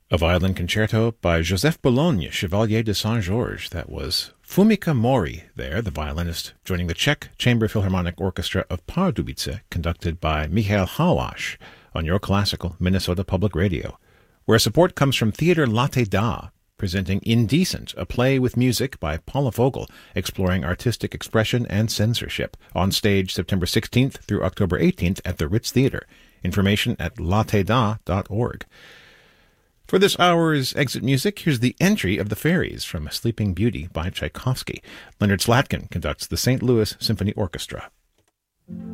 A violin concerto by Joseph Boulogne, Chevalier de Saint-Georges. That was Fumika Mori there, the violinist, joining the Czech Chamber Philharmonic Orchestra of Pardubice, conducted by Michael Hawash on Your Classical Minnesota Public Radio, where support comes from Theater Latte Da, presenting Indecent, a play with music by Paula Vogel, exploring artistic expression and censorship, on stage September 16th through October 18th at the Ritz Theater. Information at latteda.org. For this hour's exit music, here's the entry of the Fairies from Sleeping Beauty by Tchaikovsky. Leonard Slatkin conducts the St. Louis Symphony Orchestra.